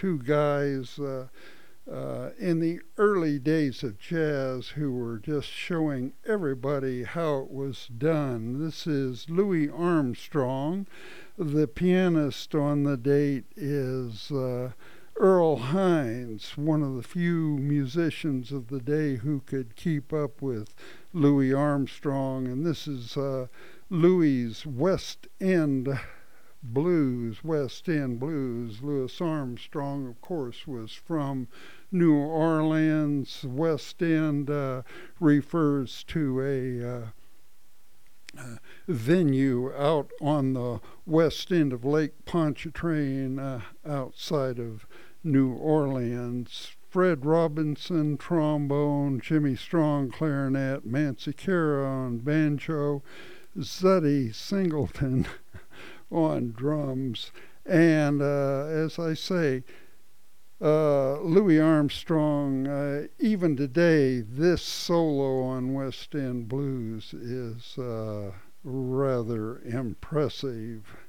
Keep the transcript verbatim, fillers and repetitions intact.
two guys uh, uh, in the early days of jazz who were just showing everybody how it was done. This is Louis Armstrong. The pianist on the date is uh, Earl Hines, one of the few musicians of the day who could keep up with Louis Armstrong. And this is uh, Louis's West End Blues, West End Blues. Louis Armstrong, of course, was from New Orleans. West End uh, refers to a uh, uh, venue out on the west end of Lake Pontchartrain, uh, outside of New Orleans. Fred Robinson, trombone, Jimmy Strong, clarinet, Mancy Cara on banjo, Zutty Singleton on drums, and uh, as I say, uh, Louis Armstrong, uh, even today, this solo on West End Blues is uh, rather impressive.